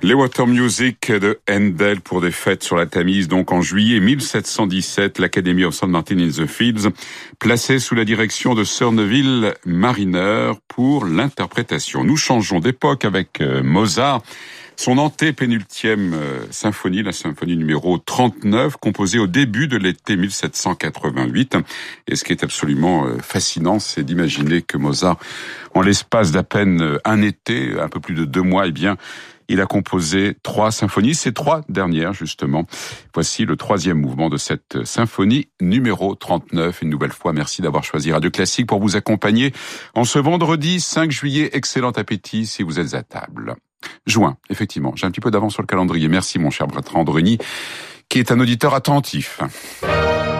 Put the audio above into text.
Les Water Music de Handel pour des fêtes sur la Tamise. Donc en juillet 1717, l'Academy of St. Martin in the Fields placée sous la direction de Sir Neville Marriner pour l'interprétation. Nous changeons d'époque avec Mozart. Son antépénultième symphonie, la symphonie numéro 39, composée au début de l'été 1788. Et ce qui est absolument fascinant, c'est d'imaginer que Mozart, en l'espace d'à peine un été, un peu plus de 2 mois, il a composé 3 symphonies, ces 3 dernières justement. Voici le 3e mouvement de cette symphonie numéro 39. Une nouvelle fois, merci d'avoir choisi Radio Classique pour vous accompagner en ce vendredi 5 juillet. Excellent appétit si vous êtes à table. Juin, effectivement, j'ai un petit peu d'avance sur le calendrier. Merci mon cher Bertrand Druny, qui est un auditeur attentif.